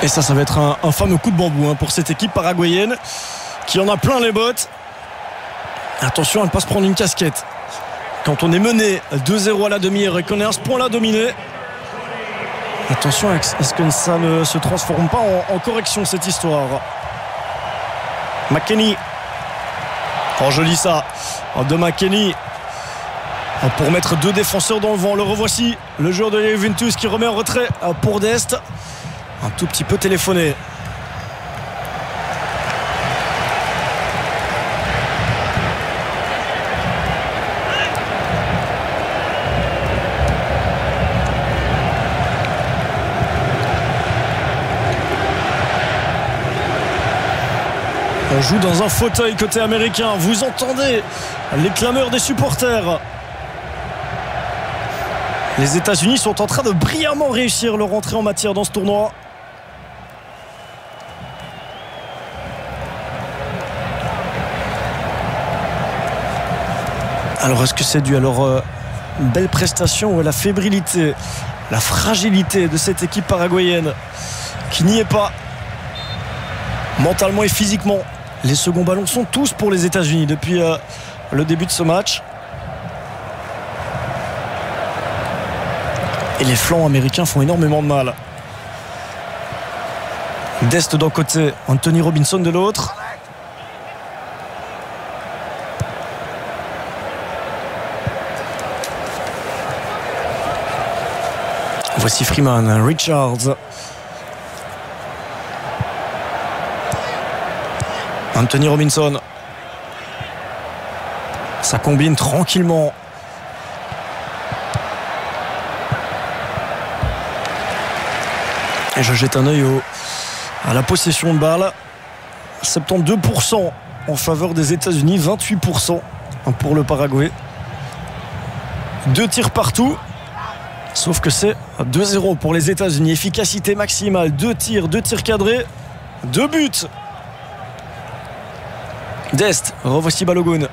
Et ça va être un fameux coup de bambou pour cette équipe paraguayenne qui en a plein les bottes. Attention à ne pas se prendre une casquette quand on est mené 2-0 à la demi-heure et qu'on est à ce point-là dominé. Attention à ce que ça ne se transforme pas en correction, cette histoire. McKennie. Oh, joli ça de McKennie pour mettre 2 défenseurs dans le vent. Le revoici, le joueur de Juventus qui remet en retrait pour Dest. Un tout petit peu téléphoné. On joue dans un fauteuil côté américain. Vous entendez les clameurs des supporters. Les États-Unis sont en train de brillamment réussir leur entrée en matière dans ce tournoi. Alors est-ce que c'est dû à leur belle prestation ou à la fébrilité, la fragilité de cette équipe paraguayenne qui n'y est pas mentalement et physiquement? Les seconds ballons sont tous pour les États-Unis depuis le début de ce match. Et les flancs américains font énormément de mal. Dest d'un côté, Anthony Robinson de l'autre. Voici Freeman, Richards. Anthony Robinson. Ça combine tranquillement. Et je jette un œil à la possession de balle. 72% en faveur des États-Unis, 28% pour le Paraguay. 2 tirs partout. Sauf que c'est 2-0 pour les États-Unis. Efficacité maximale, 2 tirs cadrés, 2 buts. Dest, revoici Balogun.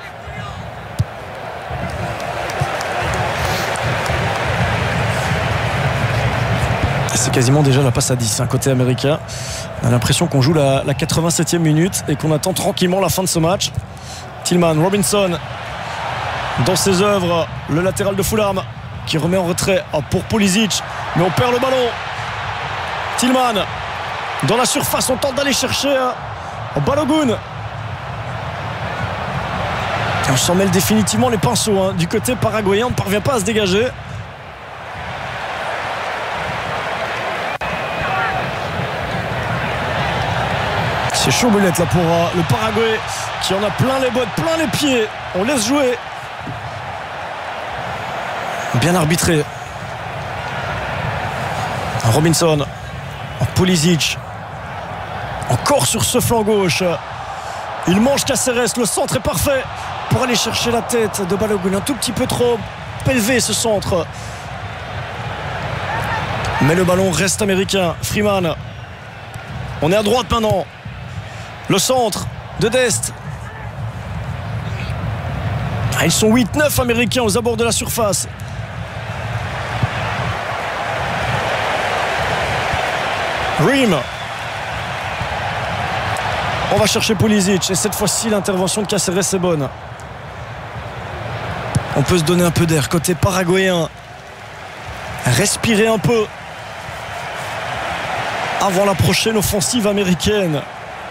C'est quasiment déjà la passe à 10 côté américain. On a l'impression qu'on joue la 87e minute et qu'on attend tranquillement la fin de ce match. Tillman, Robinson dans ses œuvres, le latéral de Fulham qui remet en retrait pour Pulisic, mais on perd le ballon. Tillman dans la surface, on tente d'aller chercher Balogun. On s'en mêle définitivement les pinceaux du côté paraguayen. On ne parvient pas à se dégager. C'est chaud boulette là pour le Paraguay qui en a plein les bottes, plein les pieds. On laisse jouer. Bien arbitré. Robinson, Pulisic encore sur ce flanc gauche. Il mange Cáceres, le centre est parfait pour aller chercher la tête de Balogun. Un tout petit peu trop élevé ce centre. Mais le ballon reste américain. Freeman. On est à droite maintenant. Le centre de Dest. Ils sont 8-9 américains aux abords de la surface. Ream. On va chercher Pulisic. Et cette fois-ci, l'intervention de Cáceres est bonne. On peut se donner un peu d'air côté paraguayen. Respirer un peu avant la prochaine offensive américaine.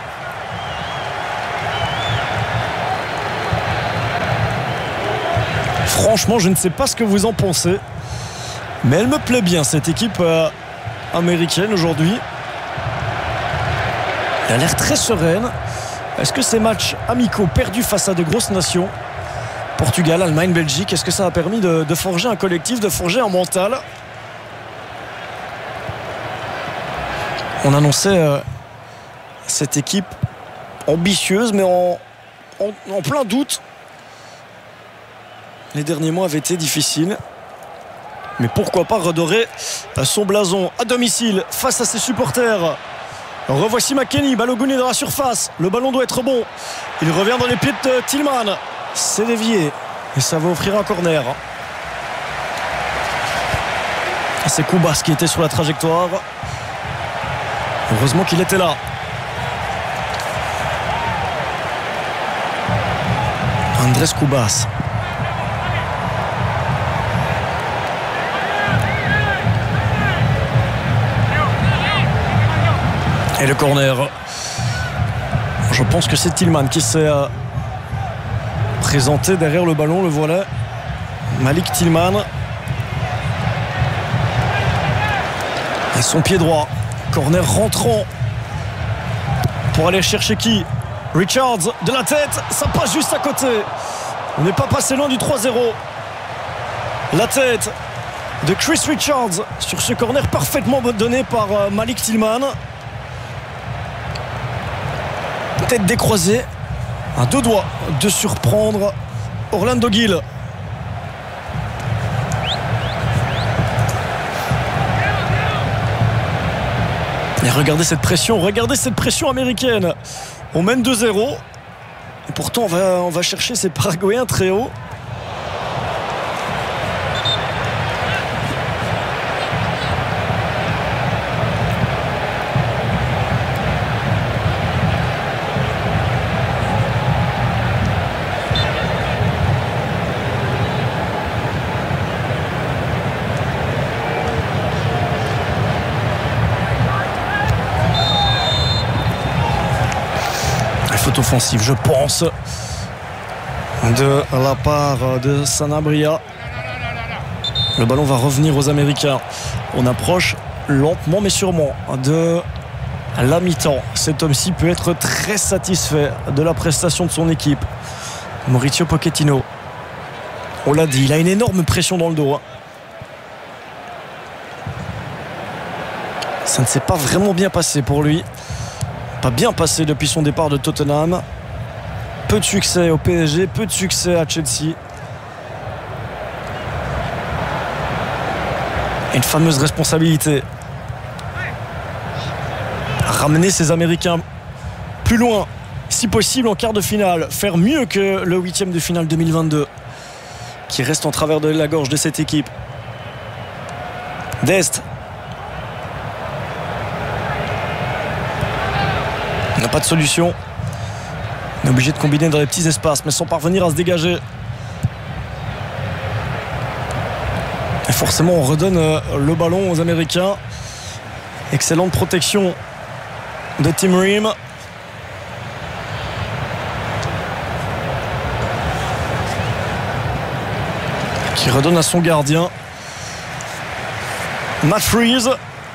Franchement, je ne sais pas ce que vous en pensez, mais elle me plaît bien cette équipe américaine aujourd'hui. Elle a l'air très sereine. Est-ce que ces matchs amicaux perdus face à de grosses nations, Portugal, Allemagne, Belgique, est-ce que ça a permis de forger un collectif, de forger un mental? On annonçait cette équipe ambitieuse, mais en plein doute. Les derniers mois avaient été difficiles. Mais pourquoi pas redorer son blason à domicile face à ses supporters. Revoici McKennie, Balogun est dans la surface. Le ballon doit être bon. Il revient dans les pieds de Tillman. C'est dévié. Et ça va offrir un corner. C'est Koubas qui était sur la trajectoire. Heureusement qu'il était là. Andrés Cubas. Et le corner. Je pense que c'est Tillman qui s'est présenté derrière le ballon. Le voilà. Malik Tillman. Et son pied droit. Corner rentrant. Pour aller chercher qui? Richards de la tête. Ça passe juste à côté. On n'est pas passé loin du 3-0. La tête de Chris Richards sur ce corner parfaitement donné par Malik Tillman. Tête décroisée, à deux doigts de surprendre Orlando Gill. Et regardez cette pression américaine. On mène 2-0 et pourtant on va chercher ces Paraguayens très haut. Offensive, je pense, de la part de Sanabria. Le ballon va revenir aux Américains. On approche lentement mais sûrement de la mi-temps. Cet homme-ci peut être très satisfait de la prestation de son équipe. Mauricio Pochettino, on l'a dit, il a une énorme pression dans le dos. Ça ne s'est pas vraiment bien passé pour lui. Pas bien passé depuis son départ de Tottenham. Peu de succès au PSG, peu de succès à Chelsea. Et une fameuse responsabilité. Ramener ces Américains plus loin, si possible en quart de finale. Faire mieux que le 8e de finale 2022 qui reste en travers de la gorge de cette équipe. Dest. On n'a pas de solution. On est obligé de combiner dans les petits espaces, mais sans parvenir à se dégager. Et forcément, on redonne le ballon aux Américains. Excellente protection de Tim Ream. Qui redonne à son gardien. Matt Freeze.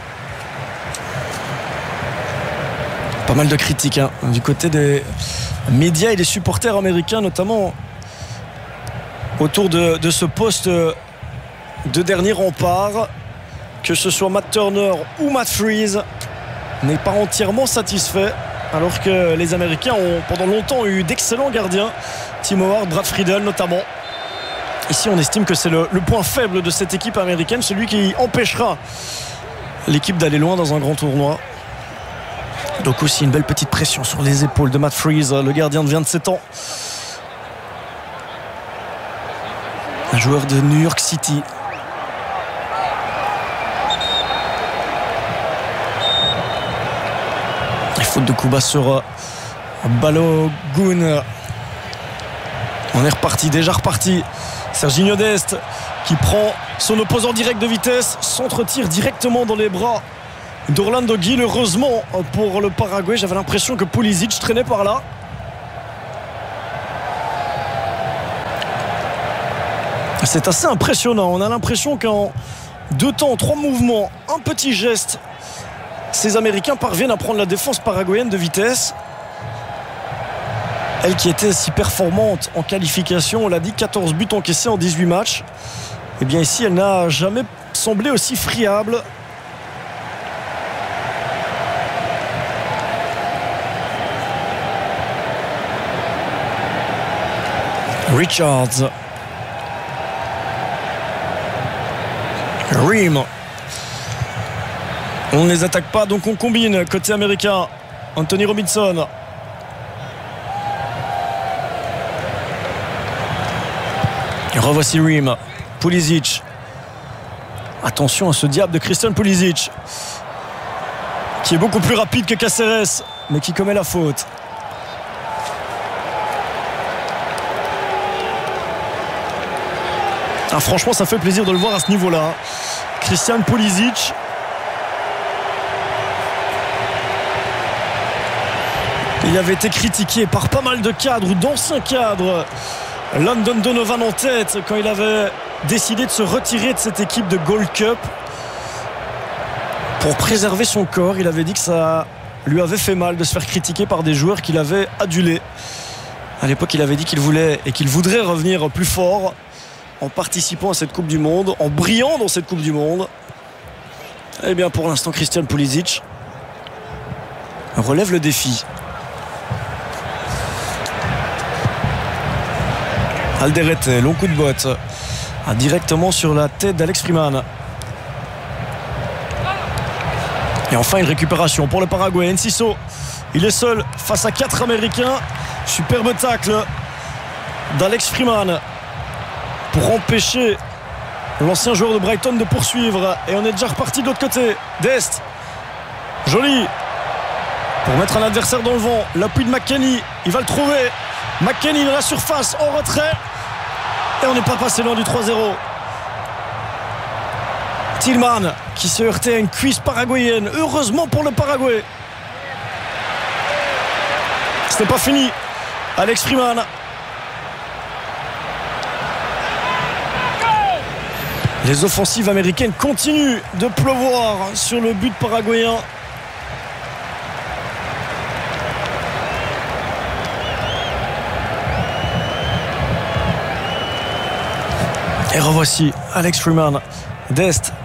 Pas mal de critiques du côté des médias et des supporters américains, notamment autour de ce poste de dernier rempart. Que ce soit Matt Turner ou Matt Freeze n'est pas entièrement satisfait, alors que les Américains ont pendant longtemps eu d'excellents gardiens. Tim Howard, Brad Friedel notamment. Ici on estime que c'est le point faible de cette équipe américaine, celui qui empêchera l'équipe d'aller loin dans un grand tournoi. Donc aussi une belle petite pression sur les épaules de Matt Freeze, le gardien de 27 ans. Un joueur de New York City. Et faute de Cubas sur Balogun. On est reparti, déjà reparti. Serginho Dest qui prend son opposant direct de vitesse, s'entre-tire directement dans les bras d'Orlando Gill. Heureusement pour le Paraguay, j'avais l'impression que Pulisic traînait par là. C'est assez impressionnant. On a l'impression qu'en 2 temps, 3 mouvements, un petit geste, ces Américains parviennent à prendre la défense paraguayenne de vitesse. Elle qui était si performante en qualification, on l'a dit, 14 buts encaissés en 18 matchs. Et bien ici, elle n'a jamais semblé aussi friable. Richards. Ream. On ne les attaque pas, donc on combine côté américain. Anthony Robinson. Et revoici Ream. Pulisic. Attention à ce diable de Christian Pulisic. qui est beaucoup plus rapide que Cáceres, mais qui commet la faute. Ah, franchement, ça fait plaisir de le voir à ce niveau-là. Christian Pulisic. Il avait été critiqué par pas mal de cadres ou d'anciens cadres. Landon Donovan en tête quand il avait décidé de se retirer de cette équipe de Gold Cup pour préserver son corps. Il avait dit que ça lui avait fait mal de se faire critiquer par des joueurs qu'il avait adulés. À l'époque, il avait dit qu'il voulait et qu'il voudrait revenir plus fort en participant à cette Coupe du Monde, en brillant dans cette Coupe du Monde. Eh bien, pour l'instant, Christian Pulisic relève le défi. Alderete, long coup de botte directement sur la tête d'Alex Freeman. Et enfin une récupération pour le Paraguay. Enciso, il est seul face à 4 Américains. Superbe tacle d'Alex Freeman pour empêcher l'ancien joueur de Brighton de poursuivre. Et on est déjà reparti de l'autre côté. Dest, joli pour mettre un adversaire dans le vent. L'appui de McKennie, il va le trouver. McKennie dans la surface, en retrait. Et on n'est pas passé loin du 3-0. Tillman qui se heurtait à une cuisse paraguayenne. Heureusement pour le Paraguay. Ce n'est pas fini. Alex Freeman. Les offensives américaines continuent de pleuvoir sur le but paraguayen. Et revoici Alex Freeman. Dest.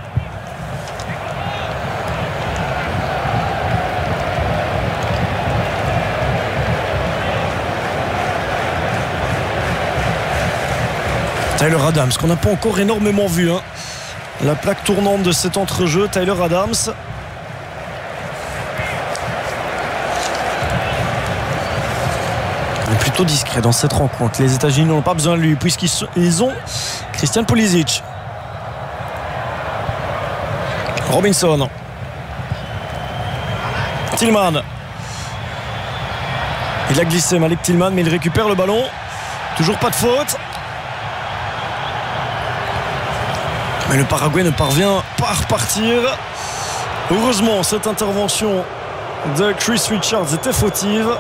Tyler Adams, qu'on n'a pas encore énormément vu. La plaque tournante de cet entrejeu, Tyler Adams. Il est plutôt discret dans cette rencontre. Les États-Unis n'ont pas besoin de lui puisqu'ils ont Christian Pulisic. Robinson. Tillman. Il a glissé Malik Tillman, mais il récupère le ballon. Toujours pas de faute. Mais le Paraguay ne parvient pas à repartir. Heureusement, cette intervention de Chris Richards était fautive.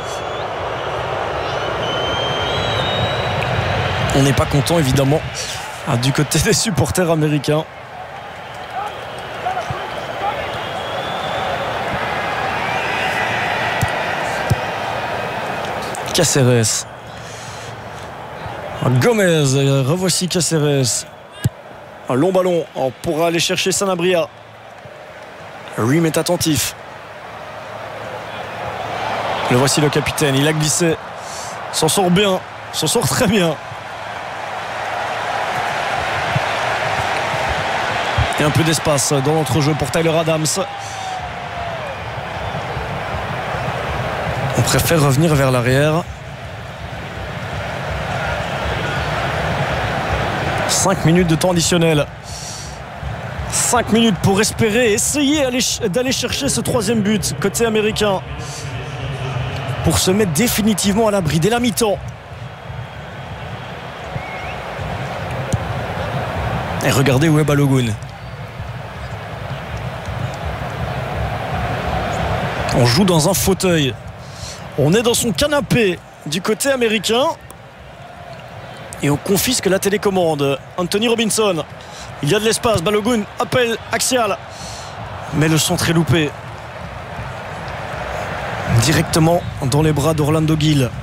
On n'est pas content, évidemment, du côté des supporters américains. Cáceres. Gomez, revoici Cáceres. Un long ballon pour aller chercher Sanabria. Ream est attentif. Le voici le capitaine, il a glissé. S'en sort bien, s'en sort très bien. Et un peu d'espace dans l'entrejeu pour Tyler Adams. On préfère revenir vers l'arrière. 5 minutes de temps additionnel. 5 minutes pour espérer, essayer d'aller chercher ce 3e but côté américain. Pour se mettre définitivement à l'abri dès la mi-temps. Et regardez où est Balogun. On joue dans un fauteuil. On est dans son canapé du côté américain. Et on confisque la télécommande. Anthony Robinson. Il y a de l'espace. Balogun, appel axial. Mais le centre est loupé. Directement dans les bras d'Orlando Gil.